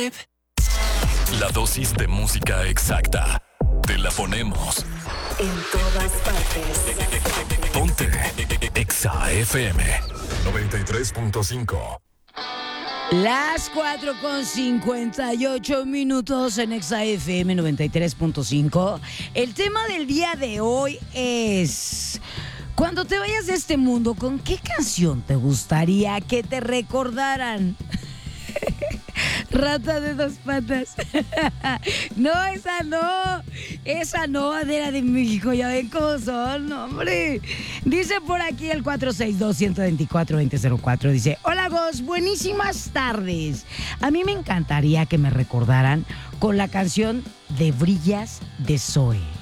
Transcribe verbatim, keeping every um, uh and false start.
babe. La dosis de música exacta. Te la ponemos. En todas partes. Ponte Exa F M noventa y tres punto cinco. Las cuatro con cincuenta y ocho minutos en Exa F M noventa y tres punto cinco. El tema del día de hoy es: cuando te vayas de este mundo, ¿con qué canción te gustaría que te recordaran? Rata de dos patas. No, esa no. Esa no, Adela de México. Ya ven cómo son, hombre. Dice por aquí el cuatro seis dos, uno dos cuatro, dos cero cero cuatro. Dice: hola, Gos, buenísimas tardes. A mí me encantaría que me recordaran con la canción de Brillas de Zoe.